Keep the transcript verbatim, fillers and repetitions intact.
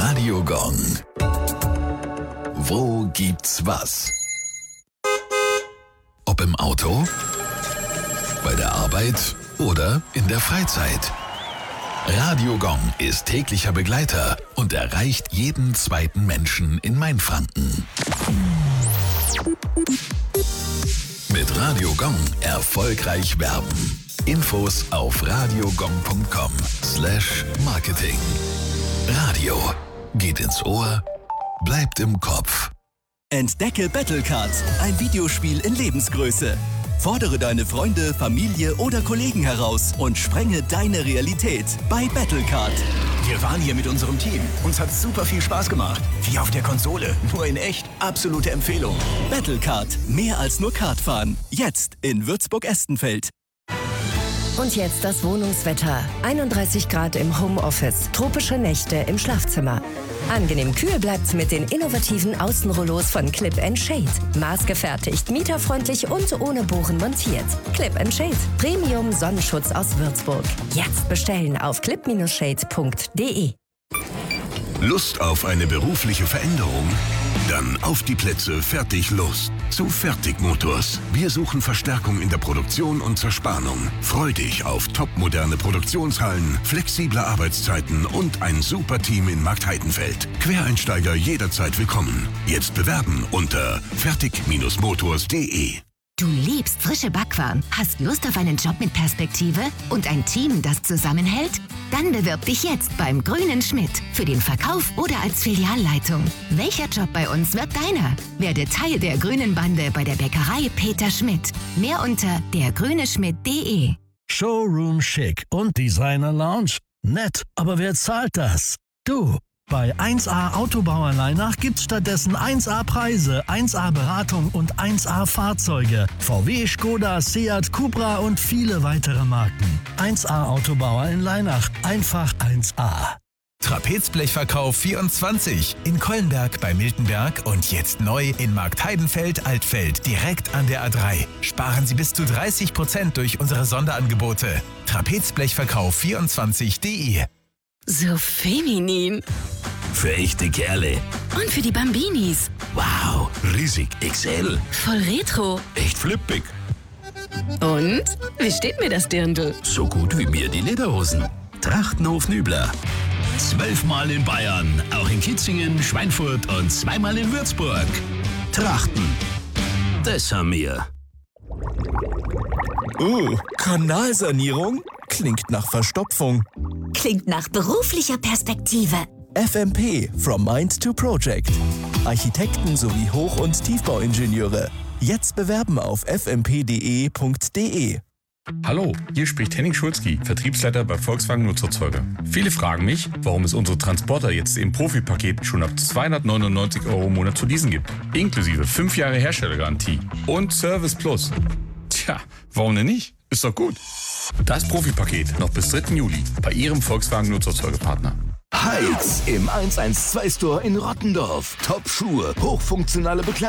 Radio Gong. Wo gibt's was? Ob im Auto, bei der Arbeit oder in der Freizeit. Radio Gong ist täglicher Begleiter und erreicht jeden zweiten Menschen in Mainfranken. Mit Radio Gong erfolgreich werben. Infos auf radiogong punkt com slash marketing. Radio geht ins Ohr, bleibt im Kopf. Entdecke Battlecard, ein Videospiel in Lebensgröße. Fordere deine Freunde, Familie oder Kollegen heraus und sprenge deine Realität bei Battlecard. Wir waren hier mit unserem Team. Uns hat super viel Spaß gemacht. Wie auf der Konsole, nur in echt. Absolute Empfehlung. Battlecard, mehr als nur Kartfahren. Jetzt in Würzburg-Estenfeld. Und jetzt das Wohnungswetter. einunddreißig Grad im Homeoffice, tropische Nächte im Schlafzimmer. Angenehm kühl bleibt's mit den innovativen Außenrollos von Clip and Shade. Maßgefertigt, mieterfreundlich und ohne Bohren montiert. Clip and Shade, Premium Sonnenschutz aus Würzburg. Jetzt bestellen auf clip Bindestrich shade punkt de. Lust auf eine berufliche Veränderung? Dann auf die Plätze, fertig, los. Zu Fertig Motors. Wir suchen Verstärkung in der Produktion und Zerspannung. Freu dich auf topmoderne Produktionshallen, flexible Arbeitszeiten und ein super Team in Marktheidenfeld. Quereinsteiger jederzeit willkommen. Jetzt bewerben unter fertig Bindestrich motors punkt de. Du liebst frische Backwaren, hast Lust auf einen Job mit Perspektive und ein Team, das zusammenhält? Dann bewirb dich jetzt beim Grünen Schmidt für den Verkauf oder als Filialleitung. Welcher Job bei uns wird deiner? Werde Teil der grünen Bande bei der Bäckerei Peter Schmidt. Mehr unter der grüne schmidt punkt de. Showroom Chic und Designer Lounge. Nett, aber wer zahlt das? Du. Bei eins A Autobauer Leinach gibt's stattdessen eins A Preise, eins A Beratung und eins A Fahrzeuge. V W, Skoda, Seat, Cupra und viele weitere Marken. eins A Autobauer in Leinach. Einfach eins A. Trapezblechverkauf vierundzwanzig in Kollenberg bei Miltenberg und jetzt neu in Marktheidenfeld-Altfeld, direkt an der A drei. Sparen Sie bis zu dreißig Prozent durch unsere Sonderangebote. Trapezblechverkauf vierundzwanzig punkt de. So feminin. Für echte Kerle. Und für die Bambinis. Wow, riesig X L. Voll retro. Echt flippig. Und? Wie steht mir das Dirndl? So gut wie mir die Lederhosen. Trachtenhof Nübler. Zwölfmal in Bayern, auch in Kitzingen, Schweinfurt und zweimal in Würzburg. Trachten. Das haben wir. Uh, Kanalsanierung? Klingt nach Verstopfung. Klingt nach beruflicher Perspektive. F M P, From Mind to Project. Architekten sowie Hoch- und Tiefbauingenieure. Jetzt bewerben auf f m p punkt d e punkt de. Hallo, hier spricht Henning Schulzki, Vertriebsleiter bei Volkswagen Nutzerzeuger. Viele fragen mich, warum es unsere Transporter jetzt im Profi-Paket schon ab zweihundertneunundneunzig Euro im Monat zu leasen gibt. Inklusive fünf Jahre Herstellergarantie und Service Plus. Tja, warum denn nicht? Ist doch gut. Das Profi-Paket noch bis dritten Juli bei Ihrem Volkswagen Nutzerzeugerpartner. Heiz im eins eins zwei Store in Rottendorf. Top-Schuhe, hochfunktionale Bekleidung.